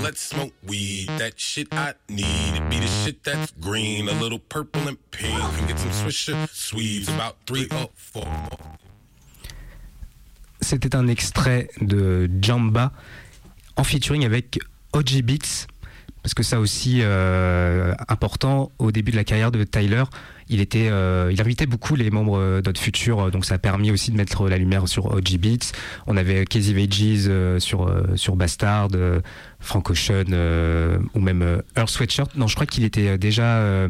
Let's smoke weed, that shit I need. It be the shit that's green, a little purple and pink. And get some Swisher Swedes, about 3 or 4. C'était un extrait de Jamba en featuring avec OG Beats, parce que ça aussi important, au début de la carrière de Tyler, il invitait beaucoup les membres d'Odd Future, donc ça a permis aussi de mettre la lumière sur OG Beats. On avait Casey Veggies sur Bastard, Frank Ocean ou même Earl Sweatshirt. Non, je crois qu'il était déjà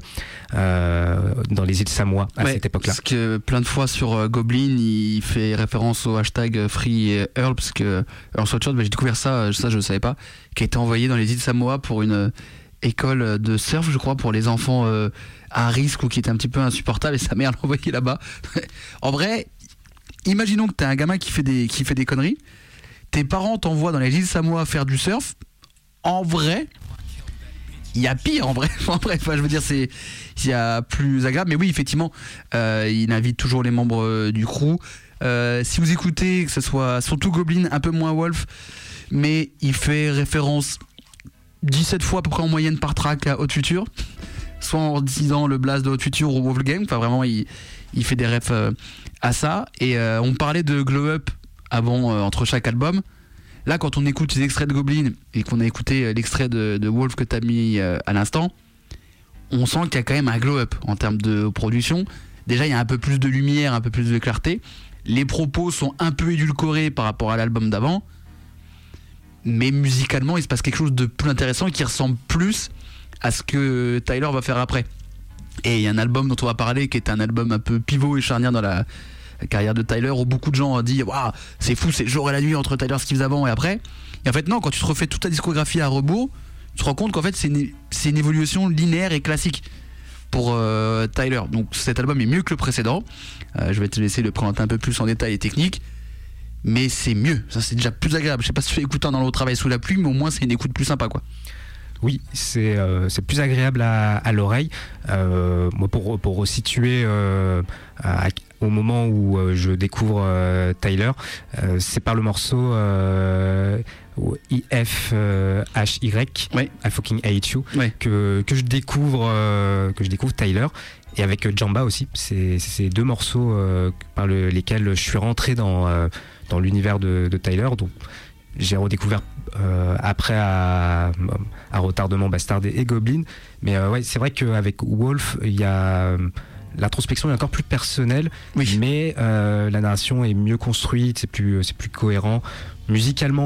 dans les îles Samoa à cette époque-là. Parce que plein de fois sur Goblin, il fait référence au hashtag Free Earl, parce que Earl Sweatshirt, j'ai découvert ça je ne savais pas, qui a été envoyé dans les îles Samoa pour une école de surf, je crois, pour les enfants à risque ou qui était un petit peu insupportable, et sa mère l'a envoyé là-bas. En vrai, imaginons que t'as un gamin qui fait des conneries, tes parents t'envoient dans les îles Samoa faire du surf. En vrai, il y a pire, en vrai. Enfin, je veux dire, il y a plus agréable, mais oui, effectivement, il invite toujours les membres du crew. Si vous écoutez, que ce soit surtout Goblin, un peu moins Wolf, mais il fait référence 17 fois à peu près en moyenne par track à Odd Future, soit en disant le blast de Odd Future ou Wolfgang. Enfin, vraiment, il fait des refs à ça. Et on parlait de Glow Up avant, entre chaque album. Là, quand on écoute les extraits de Goblin et qu'on a écouté l'extrait de Wolf que tu as mis à l'instant, on sent qu'il y a quand même un glow up en termes de production. Déjà, il y a un peu plus de lumière, un peu plus de clarté. Les propos sont un peu édulcorés par rapport à l'album d'avant. Mais musicalement, il se passe quelque chose de plus intéressant qui ressemble plus à ce que Tyler va faire après. Et il y a un album dont on va parler qui est un album un peu pivot et charnière dans la carrière de Tyler, où beaucoup de gens ont dit waouh, c'est fou, c'est le jour et la nuit entre Tyler, ce qu'il faisait avant et après. Et en fait non, quand tu te refais toute ta discographie à rebours, tu te rends compte qu'en fait c'est une évolution linéaire et classique pour Tyler. Donc cet album est mieux que le précédent. Je vais te laisser le présenter un peu plus en détail et technique, mais c'est mieux, ça c'est déjà plus agréable. Je sais pas si tu fais écouter dans le travail sous la pluie, mais au moins c'est une écoute plus sympa, quoi. Oui, c'est plus agréable à l'oreille. Moi, pour resituer au moment où je découvre Tyler, c'est par le morceau IFHY, I Fucking Hate You, que je découvre Tyler. Et avec Jamba aussi, c'est ces deux morceaux par lesquels je suis rentré dans l'univers de Tyler. Donc j'ai redécouvert après à retardement Bastard et Goblin, mais c'est vrai qu'avec Wolf il y a l'introspection est encore plus personnelle, mais la narration est mieux construite, c'est plus cohérent musicalement.